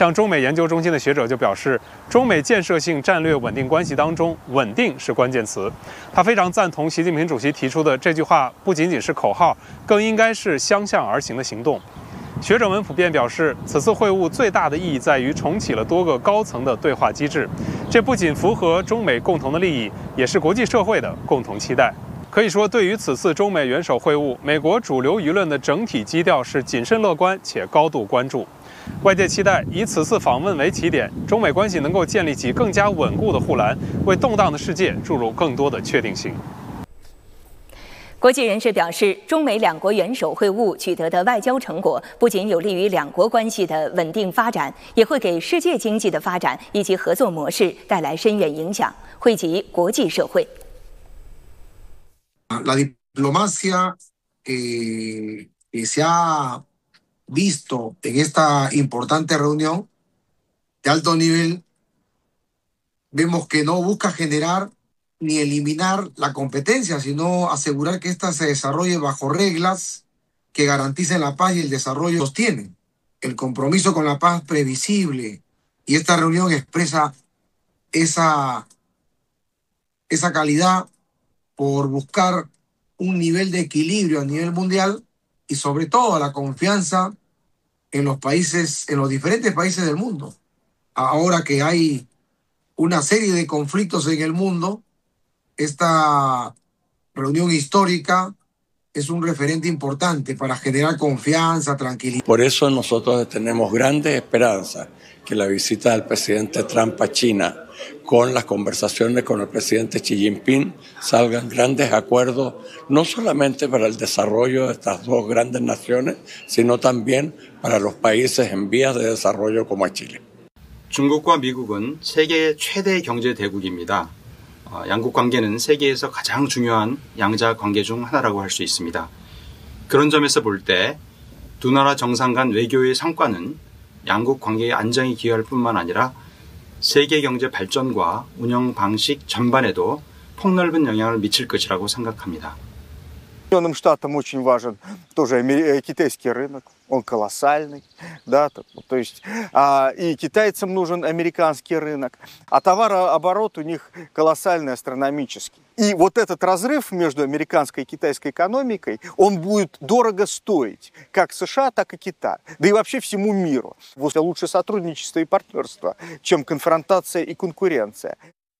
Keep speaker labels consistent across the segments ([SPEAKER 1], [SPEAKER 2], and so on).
[SPEAKER 1] 像中美研究中心的学者就表示，中美建设性战略稳定关系当中，稳定是关键词。他非常赞同习近平主席提出的这句话，不仅仅是口号，更应该是相向而行的行动。学者们普遍表示，此次会晤最大的意义在于重启了多个高层的对话机制，这不仅符合中美共同的利益，也是国际社会的共同期待。可以说，对于此次中美元首会晤，美国主流舆论的整体基调是谨慎乐观且高度关注。外界期待以此次访问为起点，中美关系能够建立起更加稳固的护栏，为动荡的世界注入更多的确定性。
[SPEAKER 2] 国际人士表示，中美两国元首会晤取得的外交成果，不仅有利于两国关系的稳定发展，也会给世界经济的发展以及合作模式带来深远影响，惠及国际社会。
[SPEAKER 3] La diplomacia que se ha visto en esta importante reunión de alto nivel, vemos que no busca generar ni eliminar la competencia, sino asegurar que ésta se desarrolle bajo reglas que garanticen la paz y el desarrollo sostienen. El compromiso con la paz previsible, y esta reunión expresa esa calidad por buscar un nivel de equilibrio a nivel mundial y sobre todo la confianza en los países, en los diferentes países del mundo. Ahora que hay una serie de conflictos en el mundo, esta reunión histórica es un referente importante para generar confianza, tranquilidad.
[SPEAKER 4] Por eso nosotros tenemos grandes esperanzas que la visita del presidente Trump a China con las conversaciones con el presidente Xi Jinping salgan grandes acuerdos, no solamente para el desarrollo de estas dos grandes naciones, sino también para los países en vías de desarrollo como Chile.
[SPEAKER 5] 중국과 미국은 세계 최대 경제 대국입니다. 양국 관계는 세계에서 가장 중요한 양자 관계 중 하나라고 할 수 있습니다. 그런 점에서 볼 때 두 나라 정상 간 외교의 성과는 양국 관계의 안정에 기여할 뿐만 아니라 세계 경제 발전과 운영 방식 전반에도 폭넓은 영향을 미칠 것이라고 생각합니다.
[SPEAKER 6] Соединенным Штатам очень важен тоже китайский рынок, он колоссальный, да, то есть и китайцам нужен американский рынок, а товарооборот у них колоссальный, астрономический. И вот этот разрыв между американской и китайской экономикой, он будет дорого стоить как США, так и Китаю, да и вообще всему миру. Лучше сотрудничество и партнерство, чем конфронтация и конкуренция.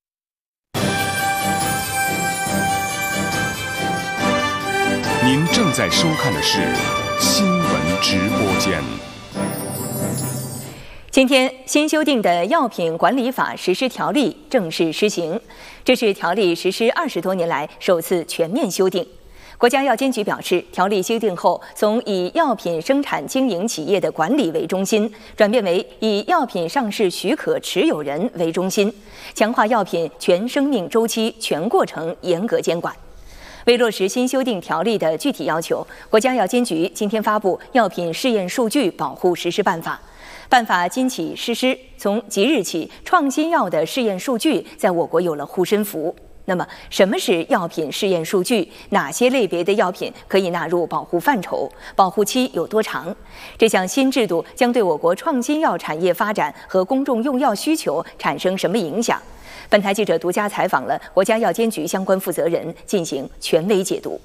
[SPEAKER 7] 您正在收看的是新闻直播间。
[SPEAKER 2] 今天，新修订的药品管理法实施条例正式施行，这是条例实施20多年来首次全面修订。国家药监局表示，条例修订后，从以药品生产经营企业的管理为中心，转变为以药品上市许可持有人为中心，强化药品全生命周期全过程严格监管。为落实新修订条例的具体要求，国家药监局今天发布《药品试验数据保护实施办法》。办法今起实施，从即日起，创新药的试验数据在我国有了护身符。那么，什么是药品试验数据？哪些类别的药品可以纳入保护范畴？保护期有多长？这项新制度将对我国创新药产业发展和公众用药需求产生什么影响？本台记者独家采访了国家药监局相关负责人，进行权威解读。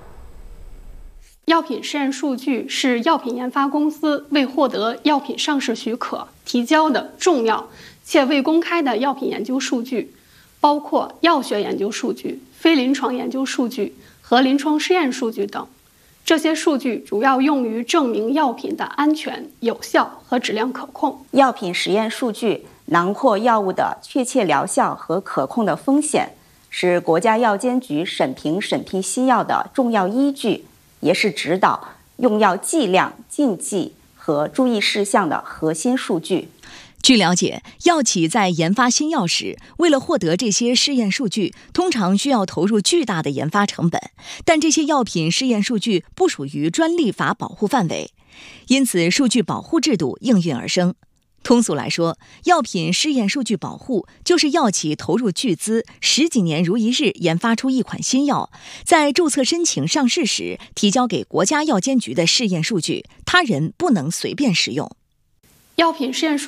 [SPEAKER 8] 药品试验数据是药品研发公司为获得药品上市许可提交的重要且未公开的药品研究数据，包括药学研究数据、非临床研究数据和临床试验数据等。这些数据主要用于证明药品的安全、有效和质量可控。
[SPEAKER 9] 药品实验数据囊括药物的确切疗效和可控的风险，是国家药监局审批新药的重要依据，也是指导用药剂量、禁忌和注意事项的核心数据。
[SPEAKER 10] 据了解，药企在研发新药时，为了获得这些试验数据，通常需要投入巨大的研发成本，但这些药品试验数据不属于专利法保护范围，因此数据保护制度应运而生。通俗来说，药品试验数据保护就是药企投入巨资10几年如一日研发出一款新药，在注册申请上市时提交给国家药监局的试验数据，他人不能随便使用。
[SPEAKER 8] 药品试验数